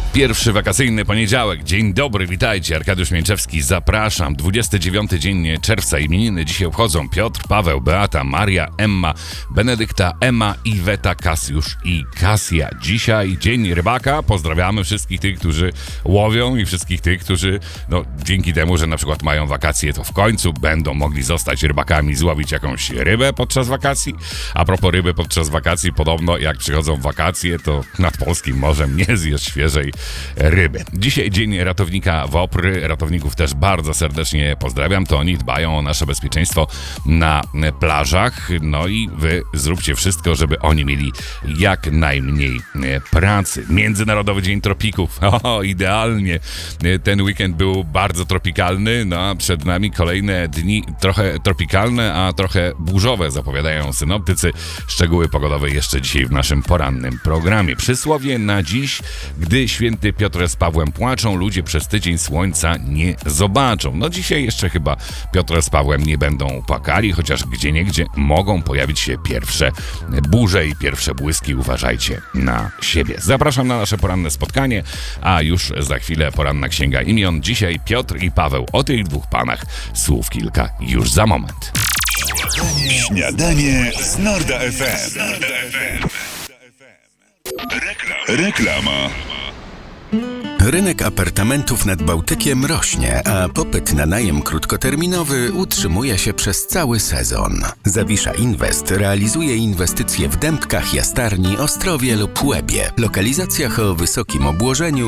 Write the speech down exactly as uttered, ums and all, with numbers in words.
Pierwszy wakacyjny poniedziałek. Dzień dobry, witajcie. Arkadiusz Mięczewski, zapraszam. dwudziesty dziewiąty dzień czerwca. Imieniny dzisiaj obchodzą Piotr, Paweł, Beata, Maria, Emma, Benedykta, Emma, Iweta, Kasiusz i Kasia. Dzisiaj dzień rybaka. Pozdrawiamy wszystkich tych, którzy łowią i wszystkich tych, którzy no, dzięki temu, że na przykład mają wakacje, to w końcu będą mogli zostać rybakami, złowić jakąś rybę podczas wakacji. A propos ryby podczas wakacji, podobno jak przychodzą wakacje, to nad polskim morzem nie zjesz świeżej ryby. Dzisiaj dzień ratownika WOPR. Ratowników też bardzo serdecznie pozdrawiam. To oni dbają o nasze bezpieczeństwo na plażach. No i wy zróbcie wszystko, żeby oni mieli jak najmniej pracy. Międzynarodowy Dzień Tropików. O, idealnie. Ten weekend był bardzo tropikalny. No a przed nami kolejne dni trochę tropikalne, a trochę burzowe, zapowiadają synoptycy. Szczegóły pogodowe jeszcze dzisiaj w naszym porannym programie. Przysłowie na dziś: gdy święty Piotr z Pawłem płaczą, ludzie przez tydzień słońca nie zobaczą. No dzisiaj jeszcze chyba Piotr z Pawłem nie będą płakali, chociaż gdzieniegdzie mogą pojawić się pierwsze burze i pierwsze błyski. Uważajcie na siebie. Zapraszam na nasze poranne spotkanie, a już za chwilę poranna księga imion. Dzisiaj Piotr i Paweł. O tych dwóch panach słów kilka już za moment. Śniadanie z Norda F M. Reklama. Rynek apartamentów nad Bałtykiem rośnie, a popyt na najem krótkoterminowy utrzymuje się przez cały sezon. Zawisza Invest realizuje inwestycje w Dębkach, Jastarni, Ostrowie lub Łebie, lokalizacjach o wysokim obłożeniu